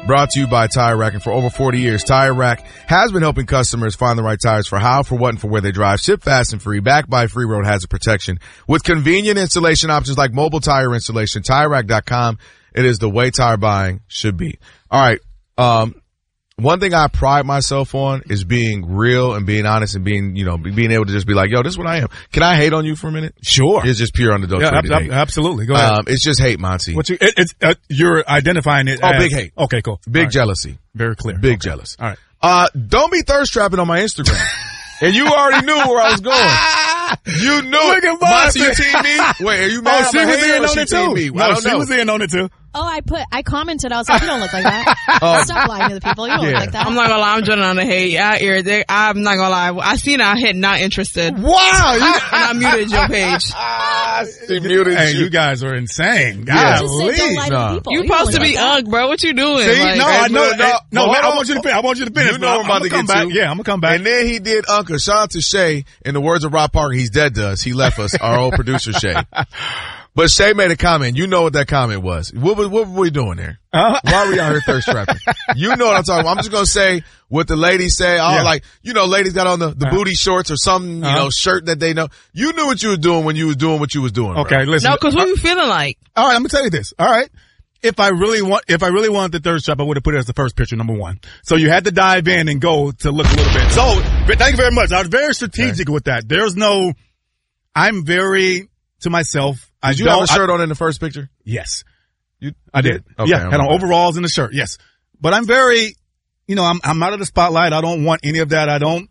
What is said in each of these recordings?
Brought to you by Tire Rack. And for over 40 years, Tire Rack has been helping customers find the right tires for how, for what, and for where they drive. Ship fast and free, backed by free road hazard protection. With convenient installation options like mobile tire installation, TireRack.com. It is the way tire buying should be. All right. One thing I pride myself on is being real and being honest and being able to just be like, yo, this is what I am. Can I hate on you for a minute? Sure. It's just pure unadulterated hate. Absolutely. Go ahead. It's just hate, Monty. You're identifying it as big hate. Okay, cool. Big jealousy. Very clear. Big jealous. All right. Don't be thirst trapping on my Instagram. And you already knew where I was going. You knew it. Monty, you team me? Wait, are you mad at my hater or she team me? No, she was in on it too. Oh, I commented. I was like, you don't look like that. Stop lying to the people. You don't look like that. I'm not gonna lie. I'm joining on the hate. I'm not gonna lie. I seen I hit not interested. Wow. And I muted your page. She muted Hey, you. you guys are insane. Just say don't lie to the people. You supposed to be ugh, bro. What you doing? See, Like, I want you to finish. You know what I'm about to get to. Yeah, I'm gonna come back. And then he did Uncle. Shout out to Shay. In the words of Rob Parker, he's dead to us. He left us, our old producer Shay. But Shay made a comment. You know what that comment was. What were we doing there? Why were we out here thirst trapping? You know what I'm talking about. I'm just going to say what the ladies say. Ladies got on the booty shorts or some, shirt that they know. You knew what you were doing when you was doing what you was doing. Okay, bro. listen. No, because what you feeling like? All right, I'm gonna tell you this. All right. If I really wanted the thirst trap, I would have put it as the first picture, number one. So you had to dive in and go to look a little bit. So thank you very much. I was very strategic with that. I'm very to myself. Did you have a shirt on in the first picture? Yes. I did. Okay, yeah, had on overalls and a shirt. Yes. But I'm very, I'm out of the spotlight. I don't want any of that. I don't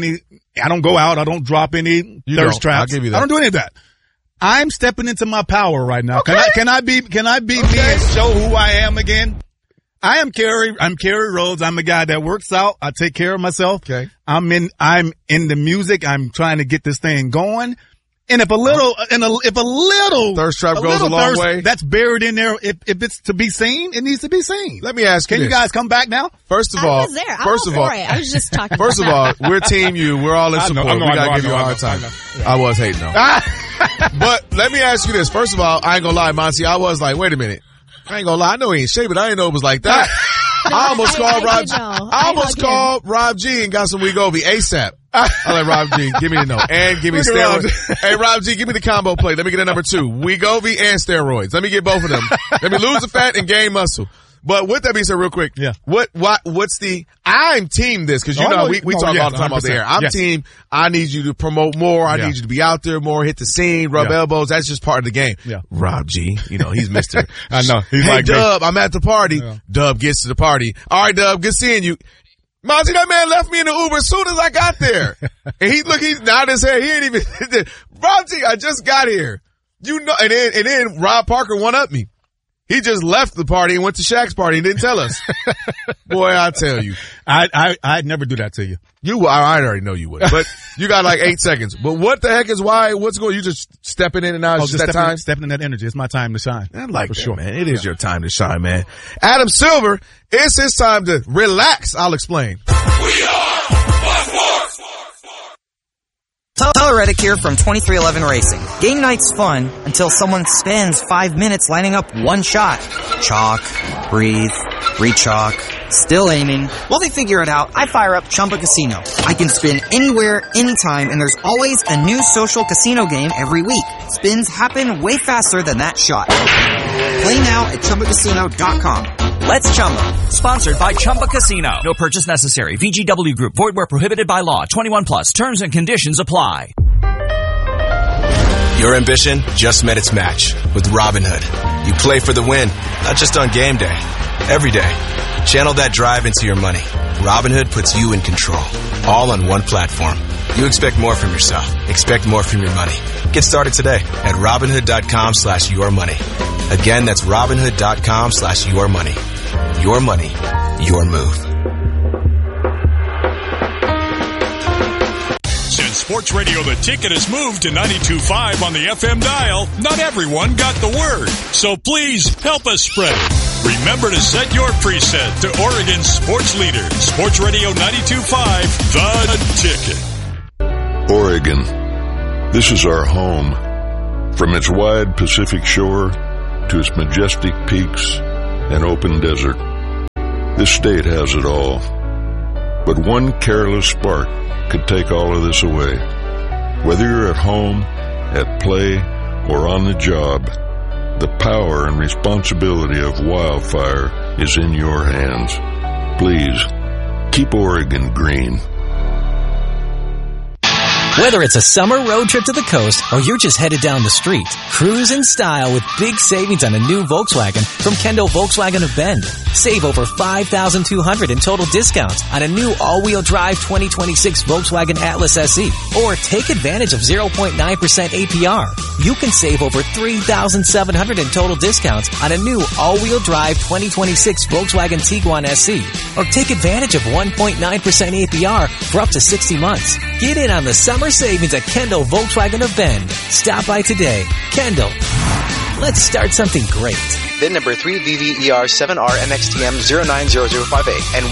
go out. I don't drop any thirst traps. I'll give you that. I don't do any of that. I'm stepping into my power right now. Okay. Can I be me and show who I am again? I'm Kerry Rhodes. I'm a guy that works out. I take care of myself. Okay. I'm in the music. I'm trying to get this thing going. And if a little thirst trap goes a long way, that's buried in there. If it's to be seen, it needs to be seen. Let me ask you Can you guys come back now? First of all, I was there. I was just talking. First of all, we're Team U. We're all in support. We gotta give you a hard time. I was hating though. But let me ask you this. First of all, I ain't gonna lie, Monty. I was like, wait a minute. I ain't gonna lie. I know he ain't shaved, but I didn't know it was like that. I almost called Rob G and got some Wegovy ASAP. I like Rob G. Give me the note and give me steroids. Hey, Rob G, give me the combo plate. Let me get a number 2. Wegovy and steroids. Let me get both of them. Let me lose the fat and gain muscle. But with that being said, real quick, yeah. I'm team this because we talk all the time out there. I'm team. I need you to promote more. I need you to be out there more, hit the scene, rub elbows. That's just part of the game. Yeah. Rob G, he's Mr. I know. He's hey, like Dub, I'm at the party. Yeah. Dub gets to the party. All right, Dub, good seeing you. Monty, that man left me in the Uber as soon as I got there. And he's nodding his head. He ain't even, Rob G, I just got here. And then Rob Parker one-upped me. He just left the party and went to Shaq's party and didn't tell us. Boy, I tell you. I'd never do that to you. I already know you would. But you got like 8 seconds. But what the heck is what's going, you just stepping in and out? It's just that time? Stepping in that energy. It's my time to shine. I like that, sure, man. It is your time to shine, man. Adam Silver, it's his time to relax. I'll explain. We are Fox Sports. Tyler Reddick here from 2311 Racing. Game night's fun until someone spends 5 minutes lining up one shot. Chalk, breathe, re-chalk, still aiming. While they figure it out, I fire up Chumba Casino. I can spin anywhere, anytime, and there's always a new social casino game every week. Spins happen way faster than that shot. Play now at ChumbaCasino.com. Let's Chumba. Sponsored by Chumba Casino. No purchase necessary. VGW Group. Void where prohibited by law. 21 plus. Terms and conditions apply. Your ambition just met its match with Robinhood. You play for the win, not just on game day. Every day. Channel that drive into your money. Robinhood puts you in control. All on one platform. You expect more from yourself. Expect more from your money. Get started today at Robinhood.com/yourmoney. Again, that's Robinhood.com/yourmoney. Your money, your move. Since Sports Radio The Ticket has moved to 92.5 on the FM dial, not everyone got the word. So please help us spread it. Remember to set your preset to Oregon's sports leader, Sports Radio 92.5, The Ticket. Oregon. This is our home. From its wide Pacific shore to its majestic peaks and open desert. This state has it all. But one careless spark could take all of this away. Whether you're at home, at play, or on the job, the power and responsibility of wildfire is in your hands. Please, keep Oregon green. Whether it's a summer road trip to the coast or you're just headed down the street, cruise in style with big savings on a new Volkswagen from Kendall Volkswagen of Bend. Save over $5,200 in total discounts on a new all-wheel drive 2026 Volkswagen Atlas SE. Or take advantage of 0.9% APR. You can save over $3,700 in total discounts on a new all-wheel drive 2026 Volkswagen Tiguan SE. Or take advantage of 1.9% APR for up to 60 months. Get in on the summer savings at Kendall Volkswagen of Bend. Stop by today. Kendall. Let's start something great. VIN number 3VVER7R MXTM090058 and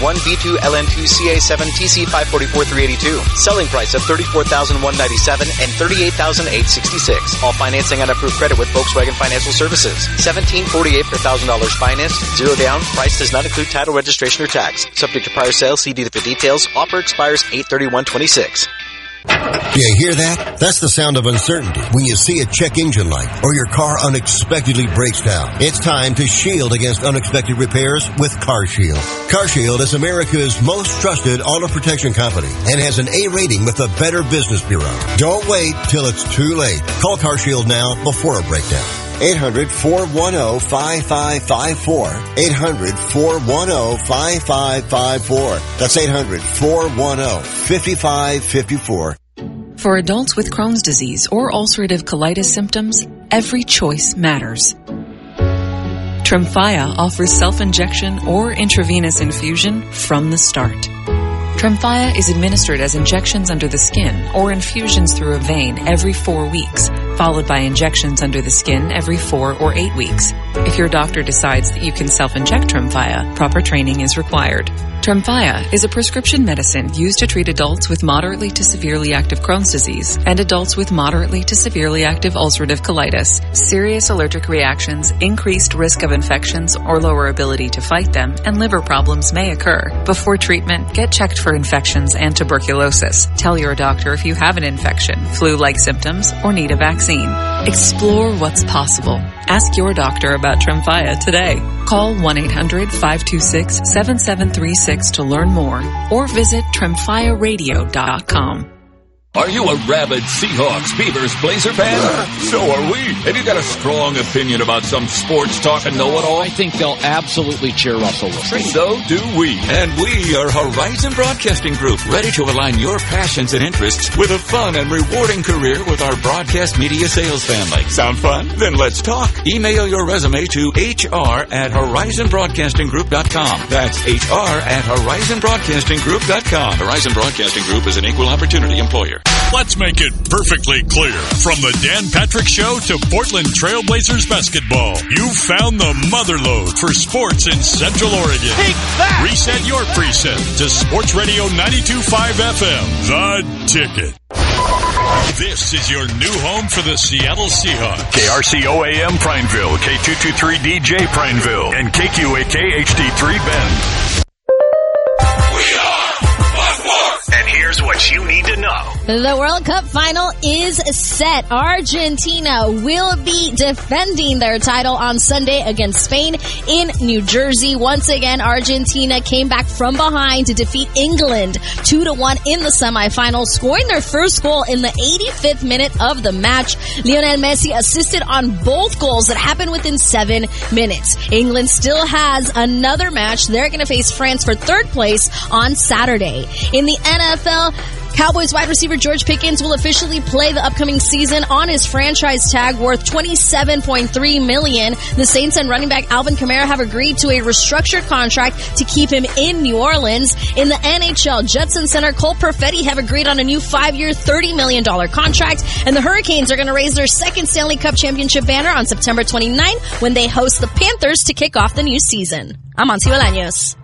1V2LN2CA7TC544382. Selling price of $34,197 and $38,866. All financing on approved credit with Volkswagen Financial Services. $1,748 per $1,000 financed. 0 down. Price does not include title, registration, or tax. Subject to prior sale. See dealer for details. Offer expires 8/31/26. You hear that? That's the sound of uncertainty when you see a check engine light or your car unexpectedly breaks down. It's time to shield against unexpected repairs with CarShield. CarShield is America's most trusted auto protection company and has an A rating with the Better Business Bureau. Don't wait till it's too late. Call CarShield now before a breakdown. 800-410-5554. 800-410-5554. That's 800-410-5554. For adults with Crohn's disease or ulcerative colitis symptoms, every choice matters. Tremfya offers self-injection or intravenous infusion from the start. Tremfya is administered as injections under the skin or infusions through a vein every 4 weeks, followed by injections under the skin every 4 or 8 weeks. If your doctor decides that you can self-inject Tremfya, proper training is required. Tremfya is a prescription medicine used to treat adults with moderately to severely active Crohn's disease and adults with moderately to severely active ulcerative colitis. Serious allergic reactions, increased risk of infections or lower ability to fight them, and liver problems may occur. Before treatment, get checked for infections and tuberculosis. Tell your doctor if you have an infection, flu-like symptoms, or need a vaccine. Explore what's possible. Ask your doctor about Tremfya today. Call 1-800-526-7736 to learn more or visit TremfyaRadio.com. Are you a rabid Seahawks, Beavers, Blazer fan? So are we. Have you got a strong opinion about some sports talk and know-it-all? I think they'll absolutely cheer Russell Wilson. So do we. And we are Horizon Broadcasting Group, ready to align your passions and interests with a fun and rewarding career with our broadcast media sales family. Sound fun? Then let's talk. Email your resume to hr@horizonbroadcastinggroup.com. That's hr@horizonbroadcastinggroup.com. Horizon Broadcasting Group is an equal opportunity employer. Let's make it perfectly clear. From the Dan Patrick Show to Portland Trailblazers basketball, you found the motherlode for sports in Central Oregon. Take that! Reset your preset to Sports Radio 92.5 FM, The Ticket. This is your new home for the Seattle Seahawks. KRCO-AM Prineville, K223DJ Prineville, and KQAK HD3 Bend. And here's what you need to know. The World Cup final is set. Argentina will be defending their title on Sunday against Spain in New Jersey. Once again, Argentina came back from behind to defeat England 2-1 in the semifinals, scoring their first goal in the 85th minute of the match. Lionel Messi assisted on both goals that happened within 7 minutes. England still has another match. They're going to face France for third place on Saturday. In the NFL, Cowboys wide receiver George Pickens will officially play the upcoming season on his franchise tag worth $27.3 million. The Saints and running back Alvin Kamara have agreed to a restructured contract to keep him in New Orleans. In the NHL, Jets and center Cole Perfetti have agreed on a new 5-year, $30 million contract. And the Hurricanes are going to raise their second Stanley Cup championship banner on September 29 when they host the Panthers to kick off the new season. I'm Monty Bolaños.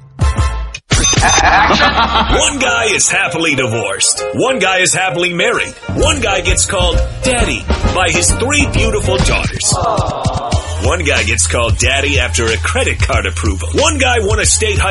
One guy is happily divorced. One guy is happily married. One guy gets called daddy by his 3 beautiful daughters. One guy gets called daddy after a credit card approval. One guy won a state high